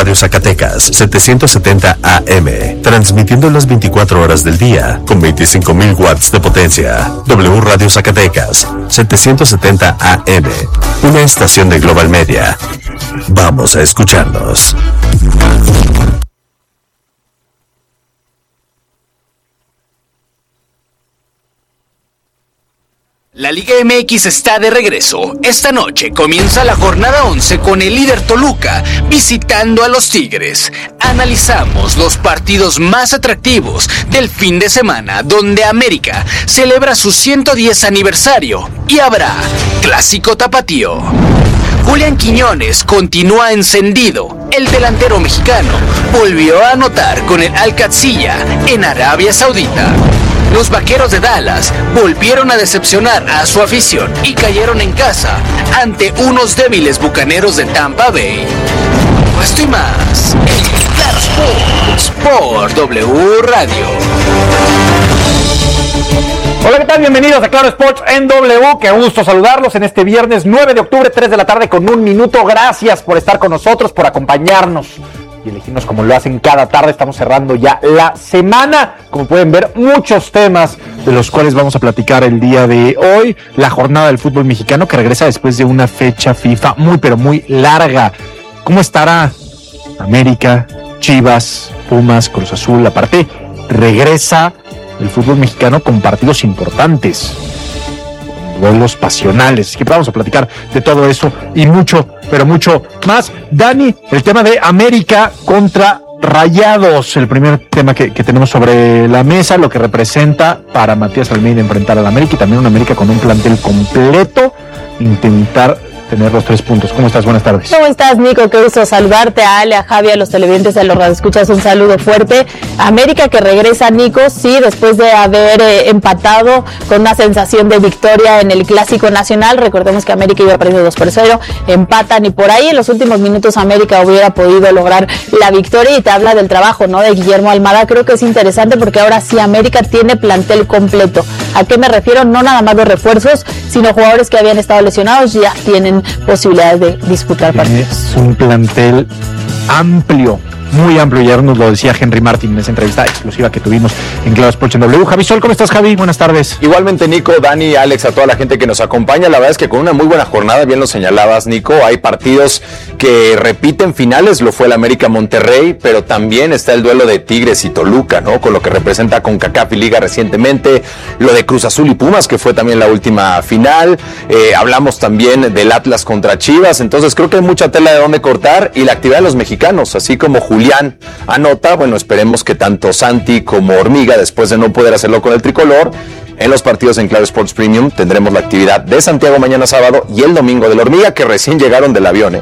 Radio Zacatecas, 770 AM, transmitiendo las 24 horas del día, con 25,000 watts de potencia. W Radio Zacatecas, 770 AM, una estación de Global Media. Vamos a escucharnos. La Liga MX está de regreso. Esta noche comienza la jornada 11 con el líder Toluca visitando a los Tigres. Analizamos los partidos más atractivos del fin de semana, donde América celebra su 110 aniversario y habrá clásico tapatío. Julián Quiñones continúa encendido. El delantero mexicano volvió a anotar con el Al-Qadsiya en Arabia Saudita. Los Vaqueros de Dallas volvieron a decepcionar a su afición y cayeron en casa ante unos débiles Bucaneros de Tampa Bay. Esto y más en Claro Sports por W Radio. Hola, ¿qué tal? Bienvenidos a Claro Sports en W. Qué gusto saludarlos en este viernes 9 de octubre, 3 de la tarde con 1 minuto. Gracias por estar con nosotros, por acompañarnos y elegirnos como lo hacen cada tarde. Estamos cerrando ya la semana. Como pueden ver, muchos temas de los cuales vamos a platicar el día de hoy. La jornada del fútbol mexicano que regresa después de una fecha FIFA muy pero muy larga. ¿Cómo estará América, Chivas, Pumas, Cruz Azul? Aparte, regresa el fútbol mexicano con partidos importantes, duelos pasionales. Así que vamos a platicar de todo eso y mucho, pero mucho más. Dani, el tema de América contra Rayados, el primer tema que tenemos sobre la mesa, lo que representa para Matías Almeida enfrentar al América y también un América con un plantel completo, intentar tener los 3 puntos. ¿Cómo estás? Buenas tardes. ¿Cómo estás, Nico? Qué gusto saludarte, a Ale, a Javi, a los televidentes, a los radioescuchas, un saludo fuerte. América que regresa, Nico, sí, después de haber empatado con una sensación de victoria en el Clásico Nacional. Recordemos que América iba perdiendo 2-0, empatan y por ahí en los últimos minutos América hubiera podido lograr la victoria y te habla del trabajo, ¿no?, de Guillermo Almada. Creo que es interesante porque ahora sí América tiene plantel completo. ¿A qué me refiero? No nada más los refuerzos, sino jugadores que habían estado lesionados ya tienen posibilidades de disputar partidos. Es un plantel amplio, muy amplio, y ayer nos lo decía Henry Martin en esa entrevista exclusiva que tuvimos en Claro Sports en W. Javi Sol, ¿cómo estás, Javi? Buenas tardes. Igualmente, Nico, Dani, Alex, a toda la gente que nos acompaña. La verdad es que con una muy buena jornada, bien lo señalabas, Nico, hay partidos que repiten finales, lo fue el América Monterrey, pero también está el duelo de Tigres y Toluca, ¿no?, con lo que representa CONCACAF y Liga recientemente, lo de Cruz Azul y Pumas, que fue también la última final, hablamos también del Atlas contra Chivas. Entonces creo que hay mucha tela de dónde cortar, y la actividad de los mexicanos, así como Julián anota, bueno, esperemos que tanto Santi como Hormiga, después de no poder hacerlo con el tricolor, en los partidos en Claro Sports Premium tendremos la actividad de Santiago mañana sábado y el domingo del Hormiga, que recién llegaron del avión,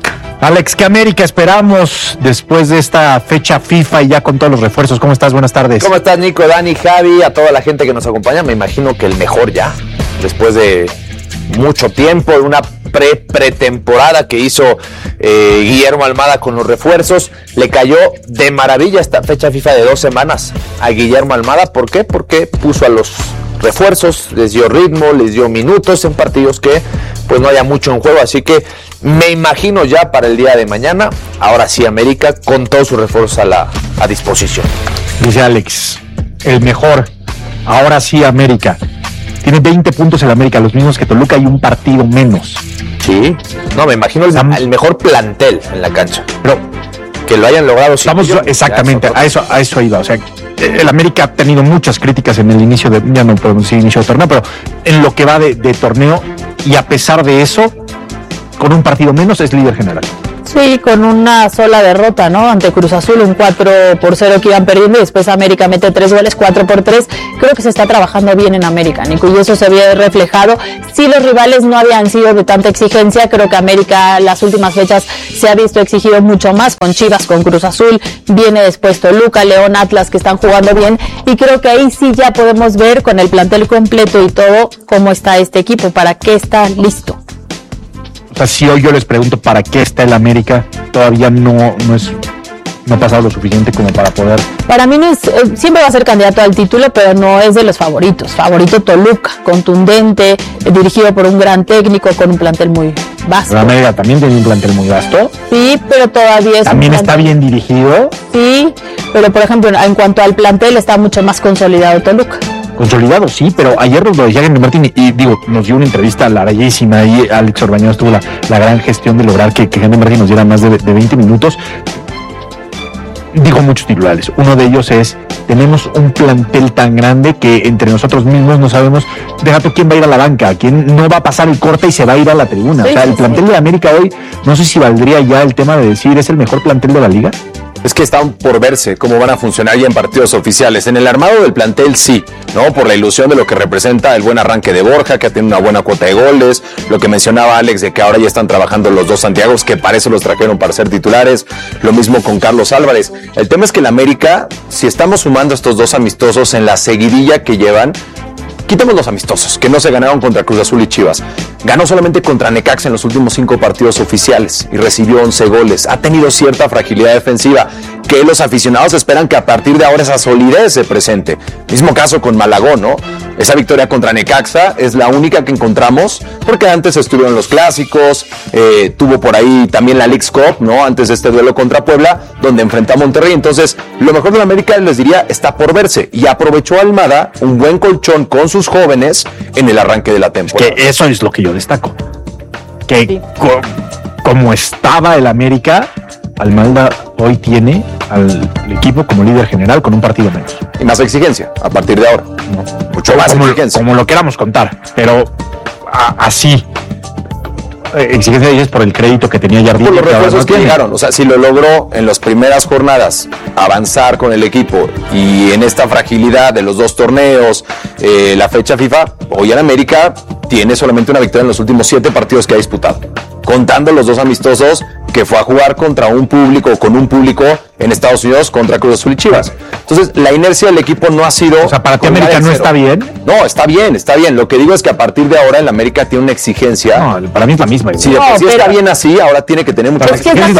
Alex, ¿qué América esperamos después de esta fecha FIFA y ya con todos los refuerzos? ¿Cómo estás? Buenas tardes. ¿Cómo estás, Nico, Dani, Javi, a toda la gente que nos acompaña? Me imagino que el mejor ya, después de mucho tiempo, de una pretemporada que hizo Guillermo Almada con los refuerzos. Le cayó de maravilla esta fecha FIFA de 2 semanas a Guillermo Almada. ¿Por qué? Porque puso a los refuerzos, les dio ritmo, les dio minutos en partidos que pues no haya mucho en juego, así que me imagino ya para el día de mañana, ahora sí América con todos sus refuerzos a disposición. Dice Alex, el mejor, ahora sí América. Tiene 20 puntos el América, los mismos que Toluca, y un partido menos. Sí, no, me imagino el mejor plantel en la cancha. Pero que lo hayan logrado. Exactamente, a eso iba. O sea, el América ha tenido muchas críticas en el inicio de, ya no podemos decir inicio de torneo, pero en lo que va de torneo, y a pesar de eso, con un partido menos es líder general. Sí, con una sola derrota, ¿no? Ante Cruz Azul, un 4-0 que iban perdiendo, y después América mete 3 goles, 4-3. Creo que se está trabajando bien en América, Nico, y eso se había reflejado. Sí, los rivales no habían sido de tanta exigencia. Creo que América las últimas fechas se ha visto exigido mucho más, con Chivas, con Cruz Azul, viene después Toluca, León, Atlas, que están jugando bien, y creo que ahí sí ya podemos ver con el plantel completo y todo cómo está este equipo, para qué está listo. O sea, si hoy yo les pregunto para qué está el América, todavía no ha pasado lo suficiente como para poder... Para mí no es, siempre va a ser candidato al título, pero no es de los favoritos. Favorito Toluca, contundente, dirigido por un gran técnico, con un plantel muy, vasto. La América también tiene un plantel muy vasto. Sí, pero todavía es también está bien dirigido. Sí, pero por ejemplo, en cuanto al plantel está mucho más consolidado Toluca. Consolidado, sí, pero ayer lo decía Henry Martín y digo, nos dio una entrevista larguísima y Alex Orbañanos tuvo la gran gestión de lograr que Henry Martín nos diera más de 20 minutos. Digo muchos titulares. Uno de ellos es, tenemos un plantel tan grande que entre nosotros mismos no sabemos, déjate quién va a ir a la banca, quién no va a pasar el corte y se va a ir a la tribuna. Sí, o sea, el plantel de América hoy, no sé si valdría ya el tema de decir, ¿es el mejor plantel de la liga? Es que están por verse cómo van a funcionar ya en partidos oficiales. En el armado del plantel sí, ¿no? Por la ilusión de lo que representa el buen arranque de Borja, que tiene una buena cuota de goles, lo que mencionaba Alex de que ahora ya están trabajando los dos Santiagos, que para eso los trajeron para ser titulares, lo mismo con Carlos Álvarez. El tema es que el América, si estamos sumando estos dos amistosos en la seguidilla que llevan, quitemos los amistosos, que no se ganaron contra Cruz Azul y Chivas. Ganó solamente contra Necaxa en los últimos 5 partidos oficiales y recibió 11 goles. Ha tenido cierta fragilidad defensiva que los aficionados esperan que a partir de ahora esa solidez se presente. Mismo caso con Malagón, ¿no? Esa victoria contra Necaxa es la única que encontramos porque antes estuvieron los clásicos, tuvo por ahí también la Leagues Cup, ¿no? Antes de este duelo contra Puebla, donde enfrenta a Monterrey. Entonces, lo mejor de la América, les diría, está por verse. Y aprovechó Almada un buen colchón con sus jóvenes en el arranque de la temporada. Que eso es lo que yo destaco. Que como estaba el América, Almada hoy tiene al equipo como líder general con un partido menos. Y más exigencia a partir de ahora. Mucho más exigencia. Como lo queramos contar, pero así. Exigencia dices por el crédito que tenía Jardín. Por los refuerzos que tiene. llegaron. O sea, si lo logró en las primeras jornadas avanzar con el equipo y en esta fragilidad de los dos torneos, la fecha FIFA, hoy en América tiene solamente una victoria en los últimos 7 partidos que ha disputado, contando los dos amistosos que fue a jugar contra un público, con un público en Estados Unidos contra Cruz Azul y Chivas. Entonces, la inercia del equipo no ha sido... O sea, ¿para ti América no está bien? No, está bien, está bien. Lo que digo es que a partir de ahora el América tiene una exigencia. No, para mí es la misma. Si de por sí está bien así, ahora tiene que tener mucha Es que es la